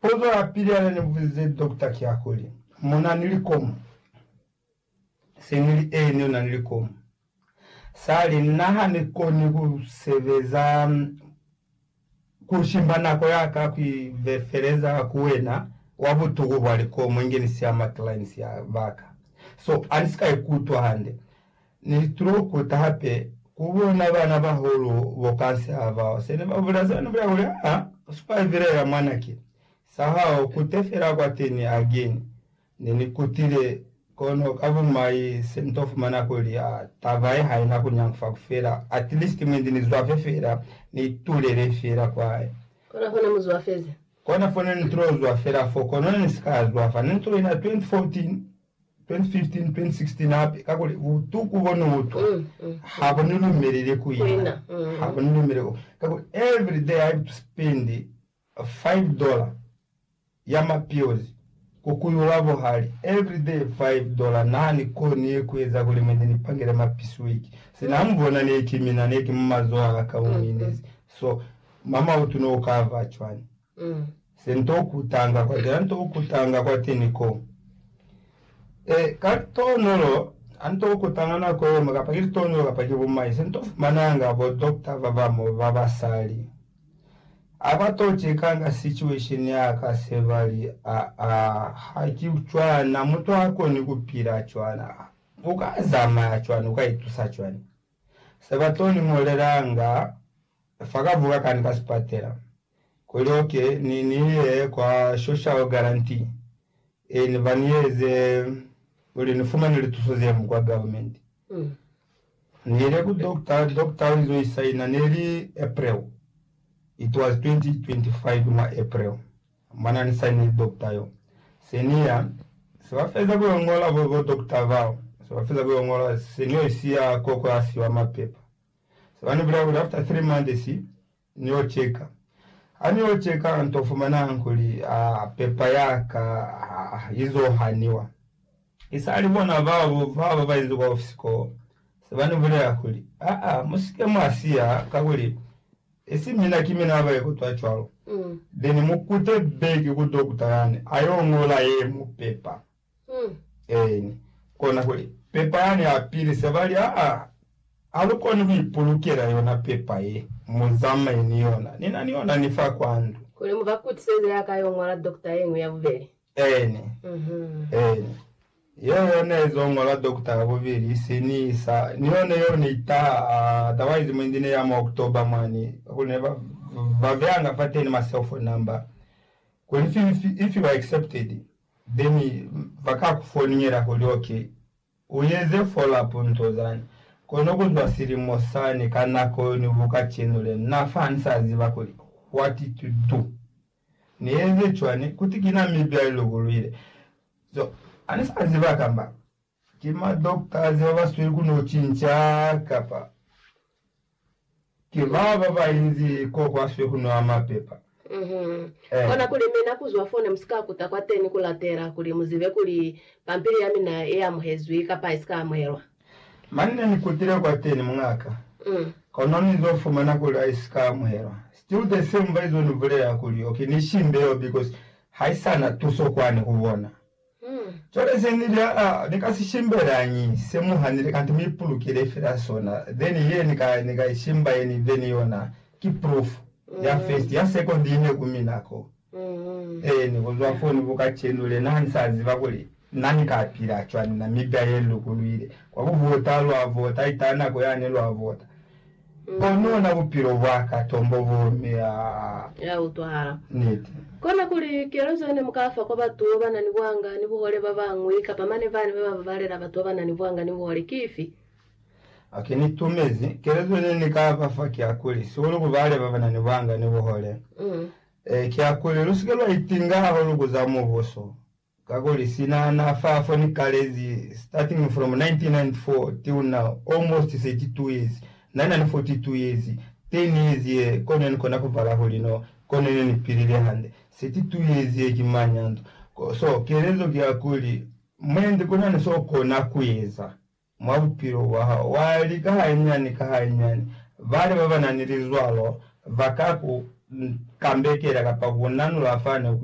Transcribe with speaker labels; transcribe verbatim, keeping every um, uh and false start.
Speaker 1: Pozo apili ya nivuze Doctor Kiakuli. Muna nilikomu. Senili e ni una nilikomu. Sali naha nikoni kuseveza kushimbana kwa yaka kuivefereza kuwena wabutugu waliko mwingine siyama clients ya baka. So anisika ikutu hande. Nilituro kutahape kubona bana baholo vokansi havao. Sene babulaza nubya ule ha supa vire ya manaki. Sahao kutefera kwa teni again. Nini kutile kono kabu mai sentof manakoli ya tavae haina kunyangfa kufera. At least mwendi nizuafe fera ni tule refera kwa hai.
Speaker 2: Kona fone mzuafeze?
Speaker 1: Kona fone nitro zuafera fo kono nisika zuafa. Nitro ina twenty fourteen, twenty fifteen, twenty sixteen hapi. Kakuli utuku wonu utu.
Speaker 2: Mm, mm,
Speaker 1: Habo nulu merele kuina.
Speaker 2: Mm,
Speaker 1: Habo nulu merele. Kakuli every day I have to spend five dollars. Yama piozi. Kukuyu wabo hali. Every day five dollars. Nani koni ye kuweza kule mwende nipangele mapisu wiki. Sina mbona ni ekimina ni ekimazoa waka uminezi. So, mama utuno ukava chwani.
Speaker 2: Mm.
Speaker 1: Sento kutanga kwa te. Anto kutanga kwa te niko. E, kato nolo. Anto kutanga na kwa yoma. Kapagiri tono kapagibu mai. Sento mananga bo dokta vavamo vavasali. Abatoche kanga situation ya kasevali a a haki uchwana mutu wako ni kupira chwana ukazama chwana ukaitusa chwana sabatoni moleranga fakavuka kani kasipatera kuloke ni niye kwa social guarantee e ni vanieze uli nifuma nilitusoze kwa government
Speaker 2: mm.
Speaker 1: Nile ku doctor doctor wizo isaina nili April. It was twenty twenty-five ma April. Mana ni sign doctor yo. Senia siwafeza kuyongola bobo doctor vao. Siwafeza kuyongola senio isia koko asiwa mapepa. Siwani bila after three months niyo cheka. Aniyo cheka ntofumana ankuli a pepa yaka hizo haniwa. Isali bona vao vao vaizu kwa ofisi ko. Siwani bila yakuli. Ah ah musike mwasia kakuli. Esi mina kimina abaye kutwachwalo.
Speaker 2: Mm.
Speaker 1: Deni mukute begi kudokta yani. Ayo ngola ye mupepa.
Speaker 2: Mm.
Speaker 1: Eni. Kona kuli. Pepa yani apili sebali haa. Aluko ni vipulukira yona pepa ye. Muzama iniona. Nina niona nifa kwa andu.
Speaker 2: Kule mvakuti seze yaka yongola dokta yengu ya vuveli.
Speaker 1: Eni.
Speaker 2: Mhm.
Speaker 1: Eni. Yo nezo ngola dokta wabiri isini sa nione yo ni ita uh, otherwise mwindine ya ma October mani kuneva vavyanga fateni ma cell phone number kuli if, if you are accepted then vaka kufoniera kuli okay uyeze follow up ntozani kono kuzwa siri mosani kanako ni vuka chenule na fansa ziva kuli what to do nieze chwani kutikina mibia ilogulwile so anisa aziva kamba kima dokta ziva suwe kuno chincha kapa kima baba inzi koko suwe kuno ama pepa.
Speaker 2: Mhm. Eh. Kona kuli mena kuzwa fone msika kutakwa teni kulatera kuli muzive kuli pampiri ya mina ea muhezui kapa isika muherwa.
Speaker 1: Manine ni kutire kwa teni mungaka.
Speaker 2: Mm.
Speaker 1: Kono nizo fumana kuli isika muherwa. Still the same vaizo nuvule ya kuli. Okay, nishimbe yo because haisana tuso kwa ni kuvona. Chole senile ah nikasi shimbera anyi semu hanile kanti mipulu kile firasona then ye nika nika shimba yeni veni yona ki proof mm. ya first ya second ine kuminako mm. eh ni kuzwa phone buka chenule nani saziva kuli nani kapira chwani na mibya yelo kulwile kwa kuvota lo avota itana ko yani lo avota mm. Kono na bupiro bwaka tombo vome ya
Speaker 2: ya utwara
Speaker 1: niti
Speaker 2: kona kuli kerozo ne mukafa kwa batu bana ni bwanga ni buhole babangwe kapa mane vane baba balera batu bana ni bwanga ni buhole kifi
Speaker 1: akini tumezi kerozo ne nikafa fa kyakuli solo kubale baba ni bwanga ni buhole
Speaker 2: mm.
Speaker 1: eh kyakuli lusigelo itinga holo za muboso kakuli sina na fa fo ni kalezi starting from nineteen ninety-four till now almost thirty-two years nine forty-two years ten years ye kono ni kona kuvala holino kono ni pirire hande thirty-two years ye kimanyando so kerezo kyakuli mwende kuna ni so kona kuyeza mwabupiro wa wali kahanyani kahanyani vale baba nanilizwalo vakaku kambekera kapagunanu lafane